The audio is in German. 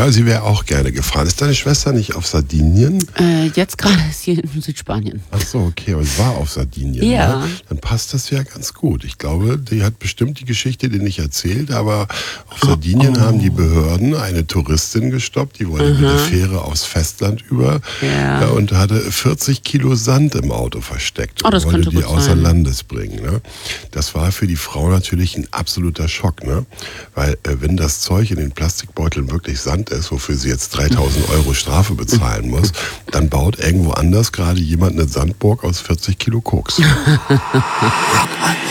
Ja, sie wäre auch gerne gefahren. Ist deine Schwester nicht auf Sardinien? Jetzt gerade ist sie in Südspanien. Ach so, okay, aber sie war auf Sardinien. Ja. Ne? Dann passt das ja ganz gut. Ich glaube, die hat bestimmt die Geschichte dir nicht erzählt, aber auf Sardinien haben die Behörden eine Touristin gestoppt, die wollte mit der Fähre aufs Festland über und hatte 40 Kilo Sand im Auto versteckt und das wollte könnte die gut außer sein. Landes bringen. Ne? Das war für die Frau natürlich ein absoluter Schock, ne? Weil wenn das Zeug in den Plastikbeuteln wirklich Sand ist, wofür sie jetzt 3.000 Euro Strafe bezahlen muss, dann baut irgendwo anders gerade jemand eine Sandburg aus 40 Kilo Koks.